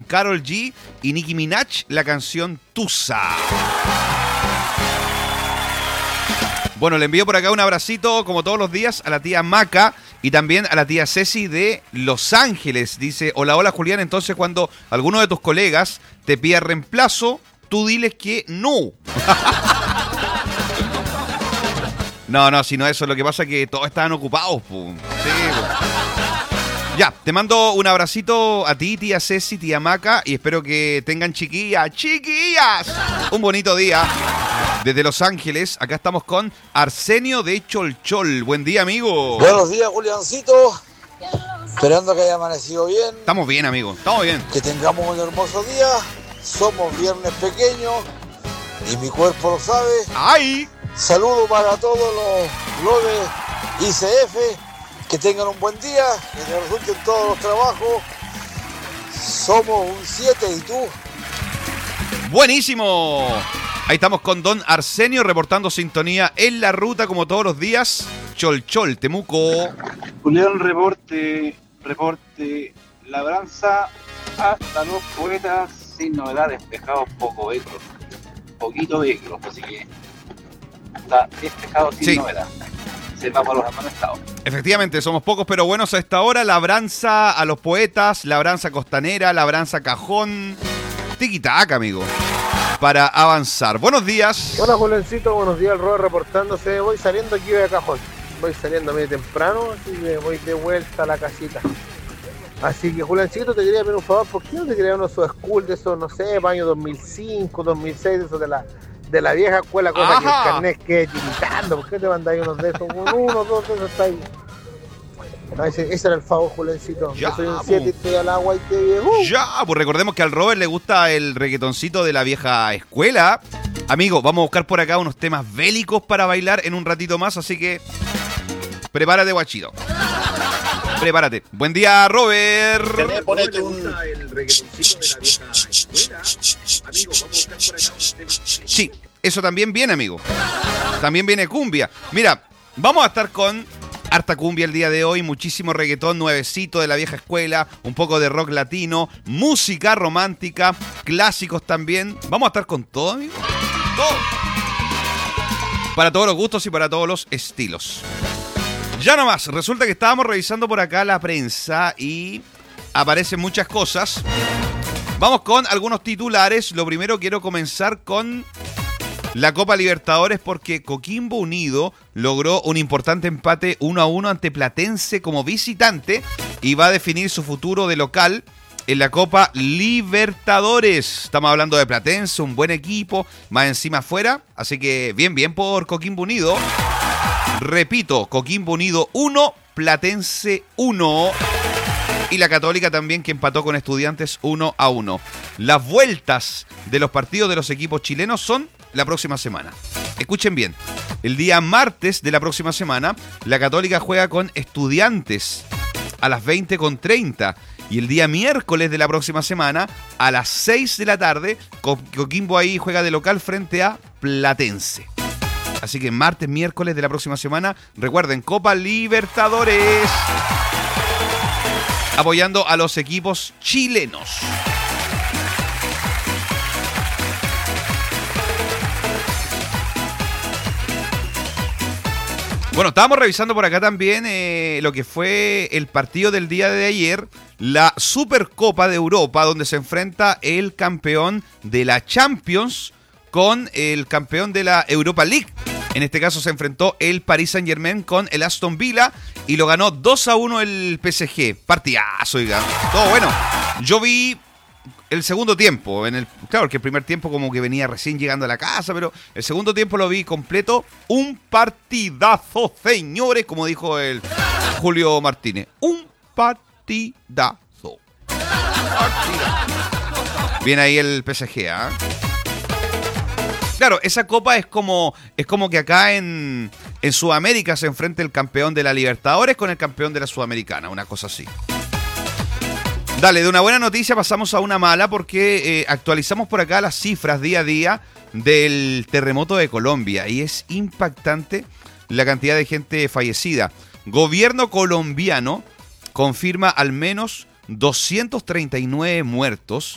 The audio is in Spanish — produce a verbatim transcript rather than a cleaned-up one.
Karol G y Nicki Minaj, la canción Tusa. Bueno, le envío por acá un abracito, como todos los días, a la tía Maca y también a la tía Ceci de Los Ángeles. Dice, hola, hola Julián, entonces cuando alguno de tus colegas te pida reemplazo, tú diles que no. No, no, si no eso, lo que pasa es que todos estaban ocupados. Pum. Sí, pum. Ya, te mando un abracito a ti, tía Ceci, tía Maca, y espero que tengan chiquillas, chiquillas, un bonito día. Desde Los Ángeles, acá estamos con Arsenio de Cholchol. Buen día, amigo. Buenos días, Juliancito. Esperando que haya amanecido bien. Estamos bien, amigo, estamos bien. Que tengamos un hermoso día. Somos viernes pequeños y mi cuerpo lo sabe. ¡Ay! Saludos para todos los, los de I C F. Que tengan un buen día, que les resulten todos los trabajos. Somos un siete y tú. ¡Buenísimo! Ahí estamos con don Arsenio reportando sintonía en la ruta como todos los días. Cholchol, Temuco. Julián, reporte, reporte, labranza hasta Los Poetas, sin novedad, despejados poco vehículos, poquito vehículos, así que está despejado sin sí. novedad. Se va para los amonestados. Efectivamente, somos pocos pero buenos a esta hora. Labranza a Los Poetas, labranza costanera, labranza cajón. Tiquitaca, amigo. Para avanzar. Buenos días. Hola, Julencito. Buenos días, el Robert reportándose. Voy saliendo aquí de Cajón. Voy saliendo medio temprano, así que voy de vuelta a la casita. Así que, Julencito, te quería pedir un favor. ¿Por qué no te quería unos school de esos, no sé, año dos mil cinco, dos mil seis, de esos de la, de la vieja escuela, cosa Ajá. que el carnet quede tiritando? ¿Por qué te mandáis unos de esos? Uno, dos de esos está ahí. No, ese, ese era el favor, Julencito. Ya, Yo soy un siete y estoy al agua y te viejo. Ya, pues recordemos que al Robert le gusta el reggaetoncito de la vieja escuela. Amigo, vamos a buscar por acá unos temas bélicos para bailar en un ratito más, así que prepárate, guachito. Prepárate. Buen día, Robert. Ponete un... el reggaetoncito de la vieja escuela. Amigo, vamos a buscar por acá unos temas. Sí, eso también viene, amigo. También viene cumbia. Mira, vamos a estar con harta cumbia el día de hoy, muchísimo reggaetón nuevecito de la vieja escuela, un poco de rock latino, música romántica, clásicos también. Vamos a estar con todo, amigo. Todo. Para todos los gustos y para todos los estilos. Ya nomás, resulta que estábamos revisando por acá la prensa y aparecen muchas cosas. Vamos con algunos titulares. Lo primero quiero comenzar con la Copa Libertadores porque Coquimbo Unido logró un importante empate uno a uno ante Platense como visitante y va a definir su futuro de local en la Copa Libertadores. Estamos hablando de Platense, un buen equipo, más encima afuera, así que bien, bien por Coquimbo Unido. Repito, Coquimbo Unido uno, Platense uno. Y la Católica también, que empató con Estudiantes uno a uno. Las vueltas de los partidos de los equipos chilenos son la próxima semana. Escuchen bien. El día martes de la próxima semana, la Católica juega con Estudiantes a las veinte con treinta. Y el día miércoles de la próxima semana, a las seis de la tarde, Co- Coquimbo ahí juega de local frente a Platense. Así que martes, miércoles de la próxima semana, recuerden, Copa Libertadores, apoyando a los equipos chilenos. Bueno, estábamos revisando por acá también eh, lo que fue el partido del día de ayer, la Supercopa de Europa, donde se enfrenta el campeón de la Champions con el campeón de la Europa League. En este caso se enfrentó el Paris Saint-Germain con el Aston Villa y lo ganó dos a uno el P S G. Partidazo, oiga. Todo bueno. Yo vi el segundo tiempo. En el, claro, que el primer tiempo como que venía recién llegando a la casa, pero el segundo tiempo lo vi completo. Un partidazo, señores, como dijo el Julio Martínez. Un partidazo. Partidazo. Viene ahí el P S G, ¿ah? ¿eh? Claro, esa copa es como, es como que acá en, en Sudamérica se enfrenta el campeón de la Libertadores con el campeón de la Sudamericana, una cosa así. Dale, de una buena noticia pasamos a una mala porque eh, actualizamos por acá las cifras día a día del terremoto de Colombia y es impactante la cantidad de gente fallecida. Gobierno colombiano confirma al menos doscientos treinta y nueve muertos